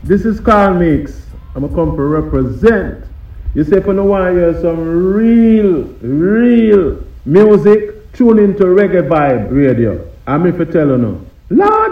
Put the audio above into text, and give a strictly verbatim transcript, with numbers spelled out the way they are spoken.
This is Carl Mix. I'm a come to represent. You say if you want to hear some real, real music, tune into Reggae Vibe Radio. I'm if you tell you now. Lord